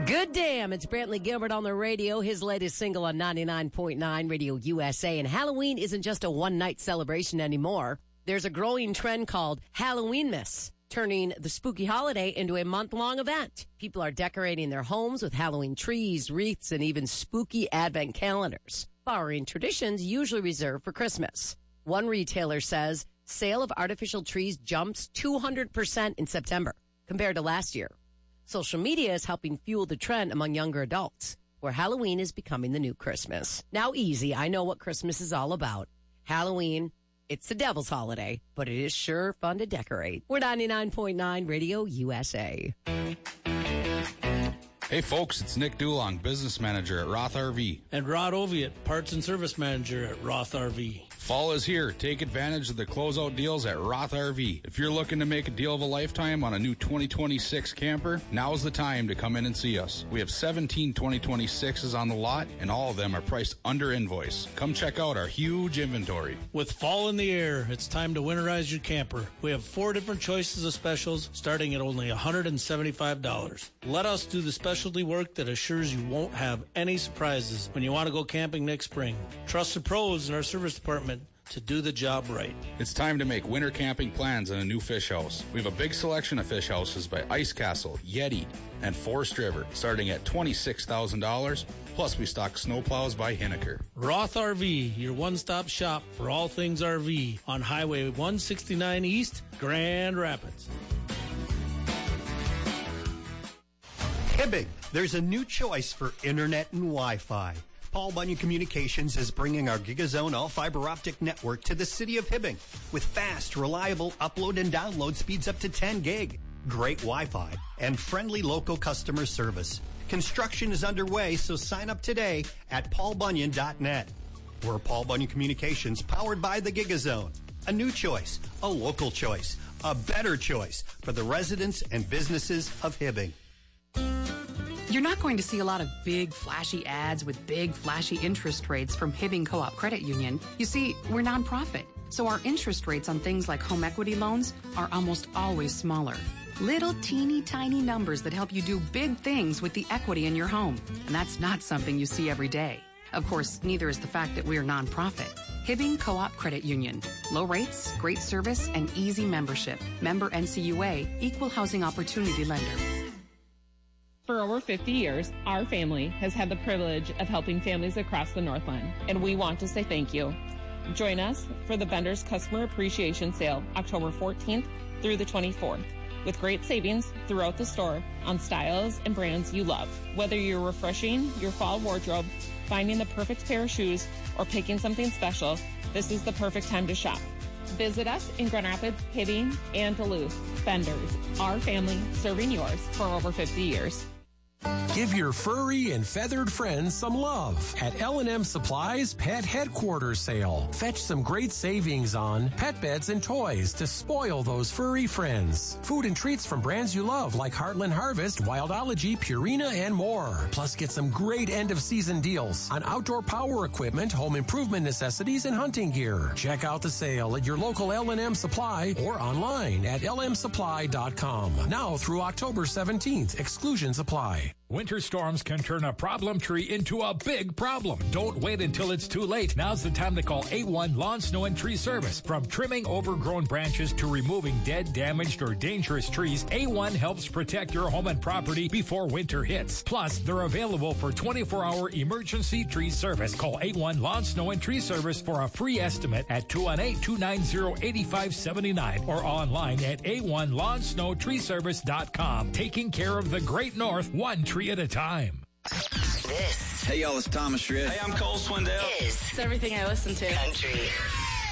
Good damn, it's Brantley Gilbert on the radio, his latest single on 99.9 Radio USA. And Halloween isn't just a one-night celebration anymore. There's a growing trend called Halloween-mas, turning the spooky holiday into a month-long event. People are decorating their homes with Halloween trees, wreaths, and even spooky advent calendars, borrowing traditions usually reserved for Christmas. One retailer says sale of artificial trees jumps 200% in September compared to last year. Social media is helping fuel the trend among younger adults, where Halloween is becoming the new Christmas. Now, easy, I know what Christmas is all about. Halloween, it's the devil's holiday, but it is sure fun to decorate. We're 99.9 Radio USA. Hey folks, it's Nick Dulong, business manager at Roth RV. And Rod Oviatt, parts and service manager at Roth RV. Fall is here. Take advantage of the closeout deals at Roth RV. If you're looking to make a deal of a lifetime on a new 2026 camper, now's the time to come in and see us. We have 17 2026s on the lot, and all of them are priced under invoice. Come check out our huge inventory. With fall in the air, it's time to winterize your camper. We have 4 different choices of specials starting at only $175. Let us do the specialty work that assures you won't have any surprises when you want to go camping next spring. Trust the pros in our service department to do the job right. It's time to make winter camping plans in a new fish house. We have a big selection of fish houses by Ice Castle, Yeti, and Forest River, starting at $26,000. Plus, we stock snowplows by Hinneker. Roth RV, your one-stop shop for all things RV on Highway 169 East, Grand Rapids. Hibbing, there's a new choice for internet and Wi-Fi. Paul Bunyan Communications is bringing our GigaZone all-fiber optic network to the city of Hibbing with fast, reliable upload and download speeds up to 10 gig, great Wi-Fi, and friendly local customer service. Construction is underway, so sign up today at paulbunyan.net. We're Paul Bunyan Communications, powered by the GigaZone. A new choice, a local choice, a better choice for the residents and businesses of Hibbing. You're not going to see a lot of big, flashy ads with big, flashy interest rates from Hibbing Co-op Credit Union. You see, we're nonprofit, so our interest rates on things like home equity loans are almost always smaller. Little teeny tiny numbers that help you do big things with the equity in your home. And that's not something you see every day. Of course, neither is the fact that we're nonprofit. Hibbing Co-op Credit Union. Low rates, great service, and easy membership. Member NCUA, Equal Housing Opportunity Lender. For over 50 years, our family has had the privilege of helping families across the Northland, and we want to say thank you. Join us for the Vendors Customer Appreciation Sale, October 14th through the 24th, with great savings throughout the store on styles and brands you love. Whether you're refreshing your fall wardrobe, finding the perfect pair of shoes, or picking something special, this is the perfect time to shop. Visit us in Grand Rapids, Hibbing, and Duluth. Vendors, our family serving yours for over 50 years. Give your furry and feathered friends some love at L&M Supply's Pet Headquarters Sale. Fetch some great savings on pet beds and toys to spoil those furry friends. Food and treats from brands you love like Heartland Harvest, Wildology, Purina, and more. Plus, get some great end-of-season deals on outdoor power equipment, home improvement necessities, and hunting gear. Check out the sale at your local L&M Supply or online at lmsupply.com. Now through October 17th. Exclusions apply. Winter storms can turn a problem tree into a big problem. Don't wait until it's too late. Now's the time to call A1 Lawn, Snow, and Tree Service. From trimming overgrown branches to removing dead, damaged, or dangerous trees, A1 helps protect your home and property before winter hits. Plus, they're available for 24-hour emergency tree service. Call A1 Lawn, Snow, and Tree Service for a free estimate at 218-290-8579 or online at a1lawnsnowtreeservice.com. Taking care of the Great North, one tree at a time. This. Hey, y'all, it's Thomas Schritt. Hey, I'm Cole Swindell. It's everything I listen to. Country